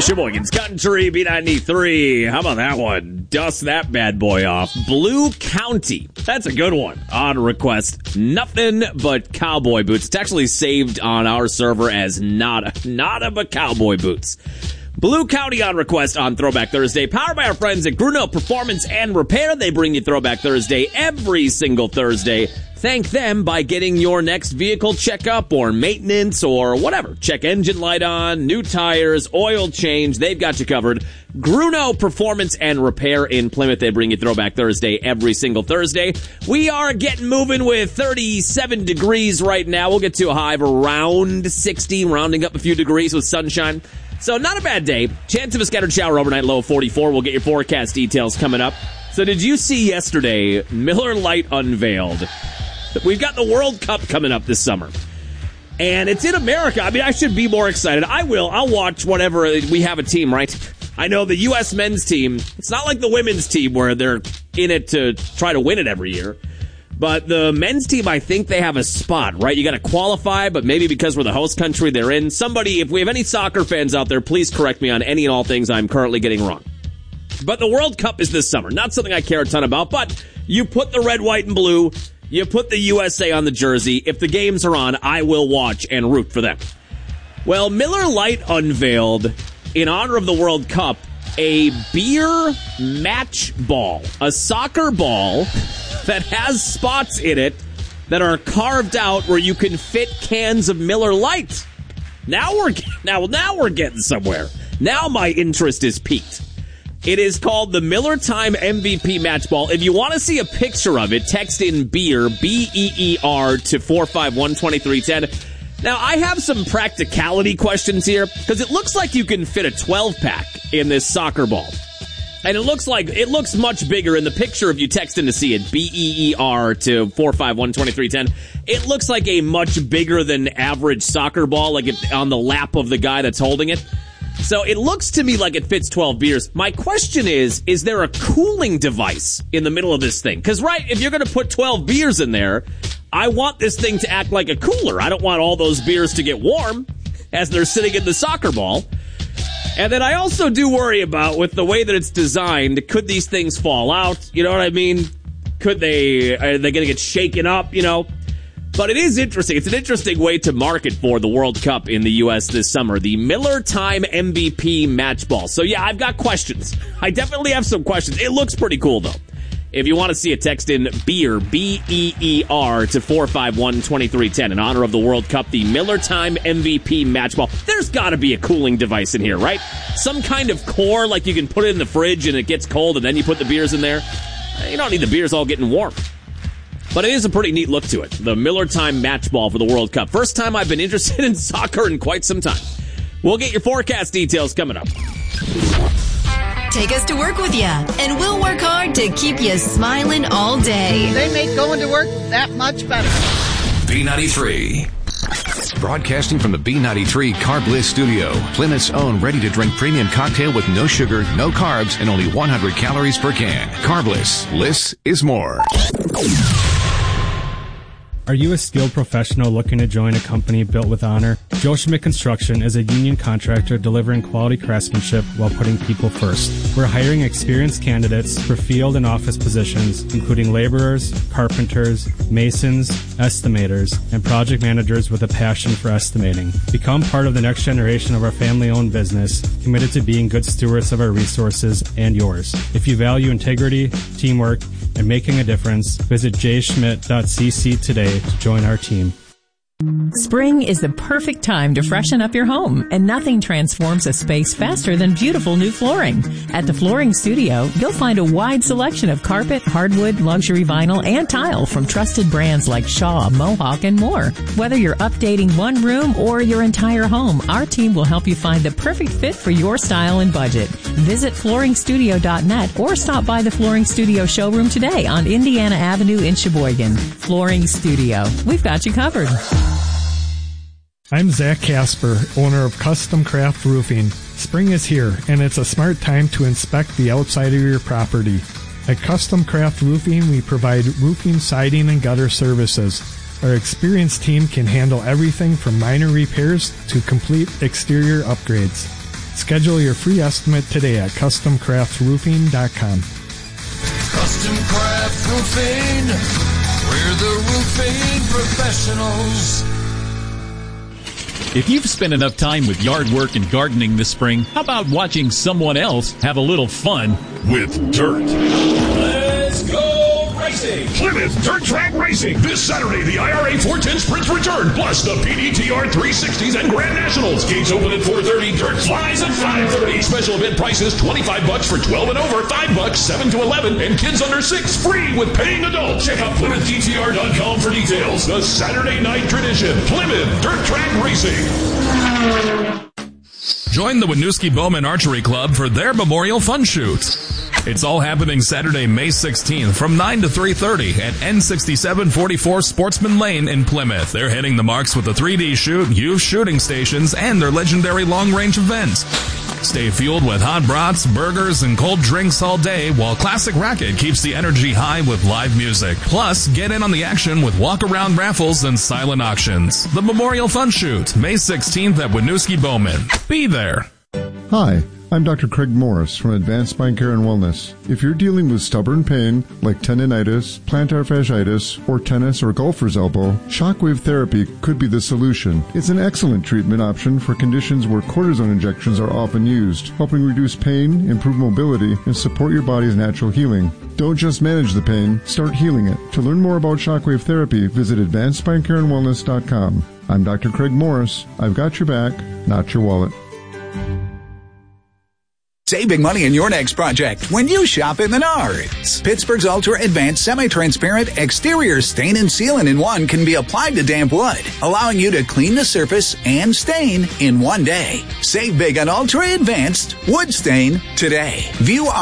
Sheboygan's Country, B93. How about that one? Dust that bad boy off. Blue County. That's a good one. On request. Nothing but cowboy boots. It's actually saved on our server as nada but cowboy boots. Blue County on request on Throwback Thursday. Powered by our friends at Grunow Performance and Repair. They bring you Throwback Thursday every single Thursday. Thank them by getting your next vehicle checkup or maintenance or whatever. Check engine light on, new tires, oil change. They've got you covered. Grunow Performance and Repair in Plymouth. They bring you Throwback Thursday every single Thursday. We are getting moving with 37 degrees right now. We'll get to a high of around 60, rounding up a few degrees with sunshine. So not a bad day. Chance of a scattered shower overnight, low of 44. We'll get your forecast details coming up. So did you see yesterday Miller Lite unveiled? We've got the World Cup coming up this summer. And it's in America. I mean, I should be more excited. I will. I'll watch whatever we have a team, right? I know the U.S. men's team, it's not like the women's team where they're in it to try to win it every year. But the men's team, I think they have a spot, right? You got to qualify, but maybe because we're the host country they're in. Somebody, if we have any soccer fans out there, please correct me on any and all things I'm currently getting wrong. But the World Cup is this summer. Not something I care a ton about, but you put the red, white, and blue. You put the USA on the jersey. If the games are on, I will watch and root for them. Well, Miller Lite unveiled, in honor of the World Cup, a beer match ball. A soccer ball that has spots in it that are carved out where you can fit cans of Miller Lite. Now we're getting somewhere. Now my interest is piqued. It is called the Miller Time MVP Match Ball. If you want to see a picture of it, text in beer, B-E-E-R, to 451-2310. Now, I have some practicality questions here, because it looks like you can fit a 12-pack in this soccer ball. And it looks much bigger in the picture if you text in to see it, B-E-E-R, to 451-2310. It looks like a much bigger than average soccer ball, like on the lap of the guy that's holding it. So it looks to me like it fits 12 beers. My question is there a cooling device in the middle of this thing? Because, right, if you're going to put 12 beers in there, I want this thing to act like a cooler. I don't want all those beers to get warm as they're sitting in the soccer ball. And then I also do worry about, with the way that it's designed, could these things fall out? You know what I mean? Are they going to get shaken up, you know? But it is interesting. It's an interesting way to market for the World Cup in the U.S. this summer. The Miller Time MVP Match Ball. So, yeah, I've got questions. I definitely have some questions. It looks pretty cool, though. If you want to see it, text in beer, B-E-E-R, to 451-2310 in honor of the World Cup, the Miller Time MVP Match Ball. There's got to be a cooling device in here, right? Some kind of core, like you can put it in the fridge and it gets cold and then you put the beers in there. You don't need the beers all getting warm. But it is a pretty neat look to it. The Miller Time Match Ball for the World Cup. First time I've been interested in soccer in quite some time. We'll get your forecast details coming up. Take us to work with you, and we'll work hard to keep you smiling all day. They make going to work that much better. B93. Broadcasting from the B93 Carb Bliss studio. Plymouth's own ready-to-drink premium cocktail with no sugar, no carbs, and only 100 calories per can. Carb Bliss. Bliss is more. Are you a skilled professional looking to join a company built with honor? Joe Schmidt Construction is a union contractor delivering quality craftsmanship while putting people first. We're hiring experienced candidates for field and office positions, including laborers, carpenters, masons, estimators, and project managers with a passion for estimating. Become part of the next generation of our family-owned business, committed to being good stewards of our resources and yours. If you value integrity, teamwork, and making a difference, visit jschmidt.cc today to join our team. Spring is the perfect time to freshen up your home, and nothing transforms a space faster than beautiful new flooring. At the Flooring Studio, you'll find a wide selection of carpet, hardwood, luxury vinyl, and tile from trusted brands like Shaw, Mohawk, and more. Whether you're updating one room or your entire home, our team will help you find the perfect fit for your style and budget. Visit FlooringStudio.net or stop by the Flooring Studio showroom today on Indiana Avenue in Sheboygan. Flooring Studio. We've got you covered. I'm Zach Casper, owner of Custom Craft Roofing. Spring is here, and it's a smart time to inspect the outside of your property. At Custom Craft Roofing, we provide roofing, siding, and gutter services. Our experienced team can handle everything from minor repairs to complete exterior upgrades. Schedule your free estimate today at CustomCraftRoofing.com. Custom Craft Roofing, we're the roofing professionals. If you've spent enough time with yard work and gardening this spring, how about watching someone else have a little fun with dirt? Let's go racing! Plymouth Dirt Track Racing. This Saturday, the IRA 410 Sprints return, plus the PDTR 360s and Grand Nationals. Gates open at 4:30. Dirt flies at 5:30. Special event prices $25 for 12 and over, $5 7 to 11, and kids under 6 free with paying adults. Check out PlymouthDTR.com for details. The Saturday night tradition. Plymouth Dirt Track Racing. Join the Winooski Bowman Archery Club for their Memorial Fun Shoot. It's all happening Saturday, May 16th from 9 to 3:30 at N6744 Sportsman Lane in Plymouth. They're hitting the marks with the 3D shoot, youth shooting stations, and their legendary long-range event. Stay fueled with hot brats, burgers, and cold drinks all day while Classic Racket keeps the energy high with live music. Plus, get in on the action with walk-around raffles and silent auctions. The Memorial Fun Shoot, May 16th at Winooski Bowman. Be there. Hi, I'm Dr. Craig Morris from Advanced Spine Care and Wellness. If you're dealing with stubborn pain like tendinitis, plantar fasciitis, or tennis or golfer's elbow, shockwave therapy could be the solution. It's an excellent treatment option for conditions where cortisone injections are often used, helping reduce pain, improve mobility, and support your body's natural healing. Don't just manage the pain, start healing it. To learn more about shockwave therapy, visit AdvancedSpineCareAndWellness.com. I'm Dr. Craig Morris. I've got your back, not your wallet. Save big money in your next project when you shop at Menards. Pittsburgh's Ultra Advanced Semi-Transparent Exterior Stain and Seal-in-1 can be applied to damp wood, allowing you to clean the surface and stain in one day. Save big on Ultra Advanced Wood Stain today. View